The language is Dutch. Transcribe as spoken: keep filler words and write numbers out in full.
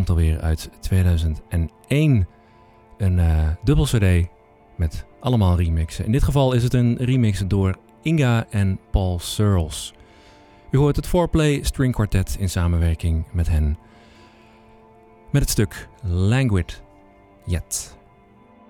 komt alweer uit tweeduizend één. Een uh, dubbel cd met allemaal remixen. In dit geval is het een remix door Inga en Paul Searles. U hoort het Fourplay String Quartet in samenwerking met hen. Met het stuk Languid Yet.